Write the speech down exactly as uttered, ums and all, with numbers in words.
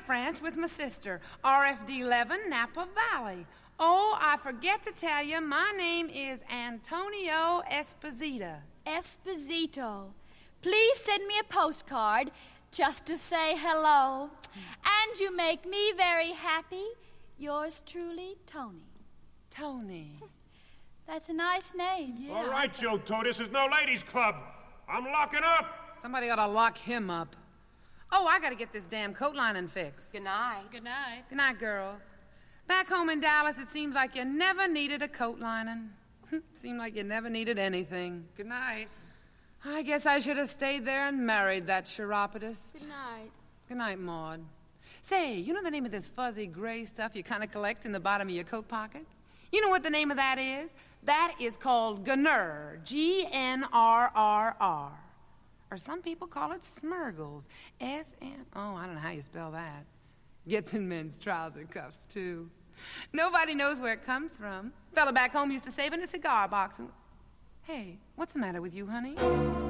France with my sister, R F D eleven, Napa Valley. Oh, I forget to tell you, my name is Antonio Esposito. Esposito. Please send me a postcard just to say hello. And you make me very happy. Yours truly, Tony. Tony. That's a nice name. Yeah, all right, Joe Toe, this is no ladies' club. I'm locking up. Somebody ought to lock him up. Oh, I gotta get this damn coat lining fixed. Good night. Good night. Good night, girls. Back home in Dallas, it seems like you never needed a coat lining. Seemed like you never needed anything. Good night. I guess I should have stayed there and married that chiropodist. Good night. Good night, Maud. Say, you know the name of this fuzzy gray stuff you kind of collect in the bottom of your coat pocket? You know what the name of that is? That is called Gnrr, G N R R R. Or some people call it Smurgles, S M... Oh, I don't know how you spell that. Gets in men's trouser cuffs, too. Nobody knows where it comes from. Fella back home used to save it in a cigar box and... Hey, what's the matter with you, honey?